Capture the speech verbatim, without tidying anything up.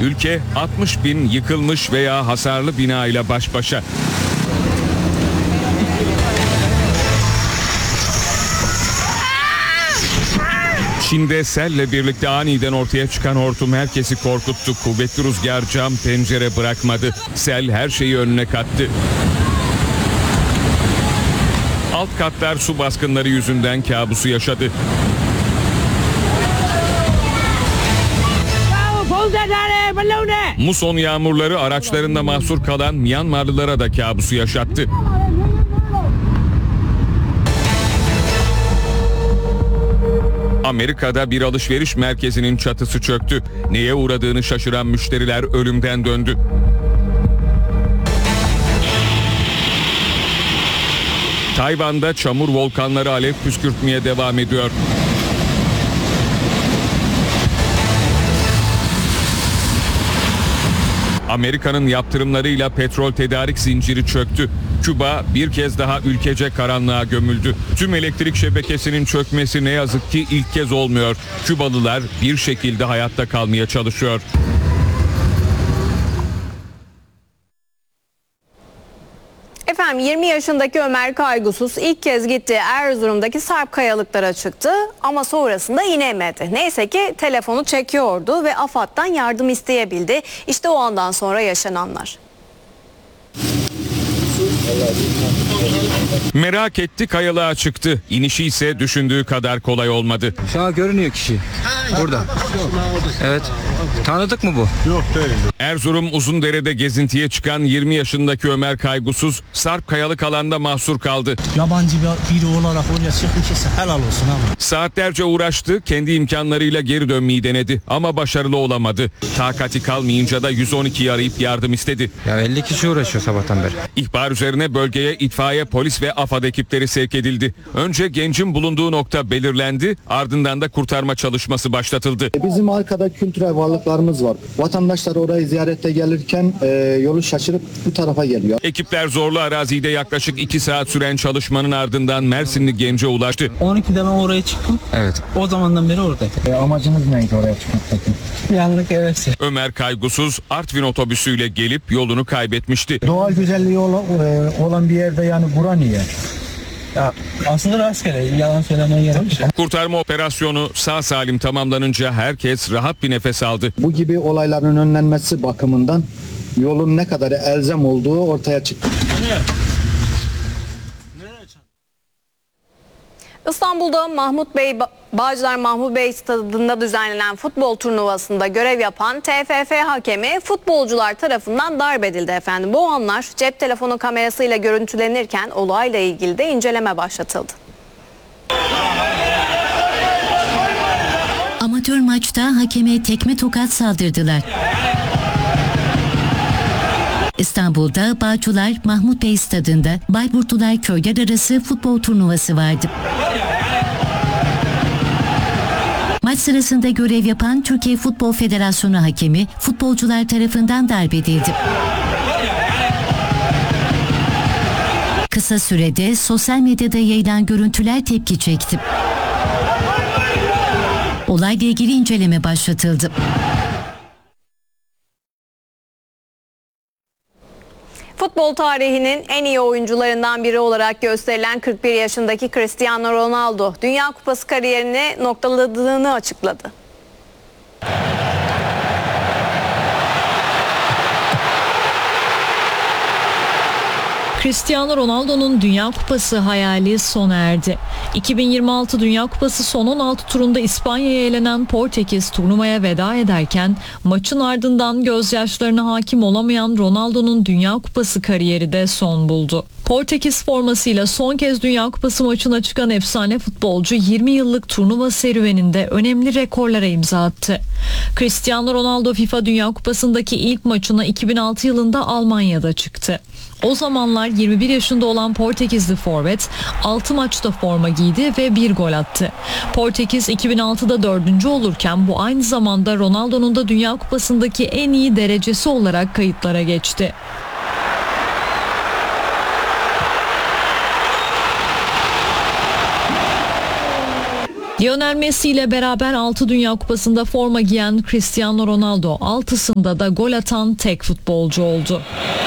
Ülke altmış bin yıkılmış veya hasarlı bina ile baş başa. Çin'de selle birlikte aniden ortaya çıkan hortum herkesi korkuttu. Kuvvetli rüzgar cam pencere bırakmadı. Sel her şeyi önüne kattı. Alt katlar su baskınları yüzünden kabusu yaşadı. Muson yağmurları araçlarında mahsur kalan Myanmarlılara da kabusu yaşattı. Amerika'da bir alışveriş merkezinin çatısı çöktü. Neye uğradığını şaşıran müşteriler ölümden döndü. Tayvan'da çamur volkanları alev püskürtmeye devam ediyor. Amerika'nın yaptırımlarıyla petrol tedarik zinciri çöktü. Küba bir kez daha ülkece karanlığa gömüldü. Tüm elektrik şebekesinin çökmesi ne yazık ki ilk kez olmuyor. Kübalılar bir şekilde hayatta kalmaya çalışıyor. Efendim yirmi yaşındaki Ömer Kaygusuz ilk kez gitti Erzurum'daki Sarp kayalıklara çıktı ama sonrasında inemedi. Neyse ki telefonu çekiyordu ve AFAD'dan yardım isteyebildi. İşte o andan sonra yaşananlar. Merak etti, kayalığa çıktı. İnişi ise düşündüğü kadar kolay olmadı. Şu an görünüyor kişi. Burada. Evet. Tanıdık mı bu? Yok değil. Erzurum Uzundere'de gezintiye çıkan yirmi yaşındaki Ömer Kaygusuz Sarp kayalık alanda mahsur kaldı. Yabancı biri olarak oraya çıkmışsa helal olsun ama. Saatlerce uğraştı, kendi imkanlarıyla geri dönmeyi denedi ama başarılı olamadı. Takati kalmayınca da yüz on ikiyi arayıp yardım istedi. Ya elli kişi uğraşıyor sabahtan beri. İhbar üzerine bölgeye itfaiye, polis ve AFAD ekipleri sevk edildi. Önce gencin bulunduğu nokta belirlendi, ardından da kurtarma çalışması başlatıldı. Bizim arkada kültürel varlıklarımız var. Vatandaşlar orayı ziyarete gelirken e, yolu şaşırıp bu tarafa geliyor. Ekipler zorlu arazide yaklaşık iki saat süren çalışmanın ardından Mersinli gence ulaştı. on ikide ben oraya çıktım. Evet. O zamandan beri oradayım. E, amacınız neydi oraya çıkmaktaki? Yanlık evet. Ömer Kaygusuz Artvin otobüsüyle gelip yolunu kaybetmişti. Doğal güzelliği olan, e, olan bir yerde yani bura niye? Ya aslında rastgele, yalan söylemeye gerek yok. Kurtarma operasyonu sağ salim tamamlanınca herkes rahat bir nefes aldı. Bu gibi olayların önlenmesi bakımından yolun ne kadar elzem olduğu ortaya çıktı. İstanbul'da Mahmut Bey Bağcılar Mahmut Bey stadında düzenlenen futbol turnuvasında görev yapan T F F hakemi futbolcular tarafından darp edildi efendim. Bu anlar cep telefonu kamerasıyla görüntülenirken olayla ilgili de inceleme başlatıldı. Amatör maçta hakeme tekme tokat saldırdılar. İstanbul'da Bağcılar Mahmut Bey stadında Bayburtlular köyler arası futbol turnuvası vardı. Maç sırasında görev yapan Türkiye Futbol Federasyonu hakemi futbolcular tarafından darp edildi. Kısa sürede sosyal medyada yayılan görüntüler tepki çekti. Olayla ilgili inceleme başlatıldı. Futbol tarihinin en iyi oyuncularından biri olarak gösterilen kırk bir yaşındaki Cristiano Ronaldo Dünya Kupası kariyerini noktaladığını açıkladı. Cristiano Ronaldo'nun Dünya Kupası hayali sona erdi. iki bin yirmi altı Dünya Kupası son on altı turunda İspanya'ya elenen Portekiz turnuvaya veda ederken maçın ardından gözyaşlarına hakim olamayan Ronaldo'nun Dünya Kupası kariyeri de son buldu. Portekiz formasıyla son kez Dünya Kupası maçına çıkan efsane futbolcu yirmi yıllık turnuva serüveninde önemli rekorlara imza attı. Cristiano Ronaldo FIFA Dünya Kupası'ndaki ilk maçına iki bin altı yılında Almanya'da çıktı. O zamanlar yirmi bir yaşında olan Portekizli forvet altı maçta forma giydi ve bir gol attı. Portekiz iki bin altıda dördüncü olurken bu aynı zamanda Ronaldo'nun da Dünya Kupası'ndaki en iyi derecesi olarak kayıtlara geçti. Lionel Messi ile beraber altı Dünya Kupası'nda forma giyen Cristiano Ronaldo altısında da gol atan tek futbolcu oldu.